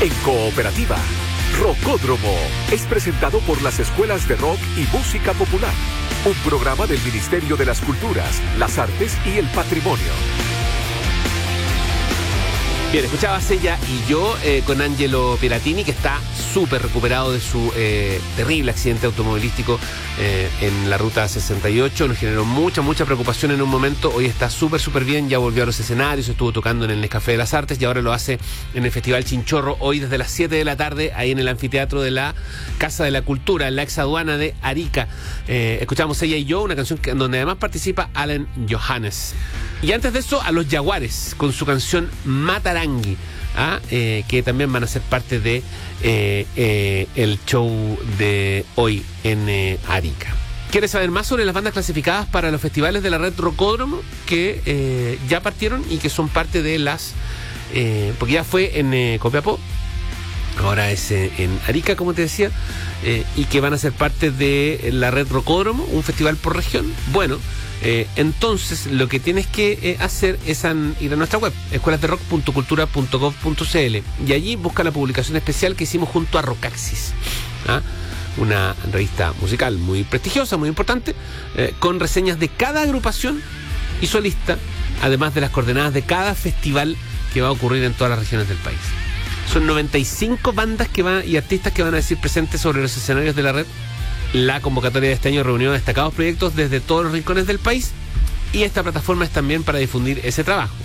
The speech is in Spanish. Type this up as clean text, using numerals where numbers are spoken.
En Cooperativa, Rocódromo es presentado por las Escuelas de Rock y Música Popular, un programa del Ministerio de las Culturas, las Artes y el Patrimonio. Bien, escuchabas Ella y Yo con Angelo Piratini, que está súper recuperado de su terrible accidente automovilístico en la ruta 68. Nos generó mucha preocupación en un momento. Hoy está súper bien, ya volvió a los escenarios, estuvo tocando en el Nescafé de las Artes y ahora lo hace en el Festival Chinchorro, hoy desde las 7 de la tarde, ahí en el anfiteatro de la Casa de la Cultura, en la exaduana de Arica. Escuchamos Ella y Yo, una canción donde además participa Allen Johannes. Y antes de eso, a los Jaguares, con su canción Matarangui, que también van a ser parte de el show de hoy en Arica. ¿Quieres saber más sobre las bandas clasificadas para los festivales de la red Rocódromo que ya partieron y que son parte de las... porque ya fue en Copiapó, ahora es en Arica, como te decía, y que van a ser parte de la red Rocódromo, un festival por región? Bueno, entonces lo que tienes que hacer es ir a nuestra web, escuelasderock.cultura.gov.cl, y allí busca la publicación especial que hicimos junto a Rockaxis, una revista musical muy prestigiosa, muy importante, con reseñas de cada agrupación y solista, además de las coordenadas de cada festival que va a ocurrir en todas las regiones del país. Son 95 bandas y artistas que van a decir presentes sobre los escenarios de la red. La convocatoria de este año reunió destacados proyectos desde todos los rincones del país, y esta plataforma es también para difundir ese trabajo.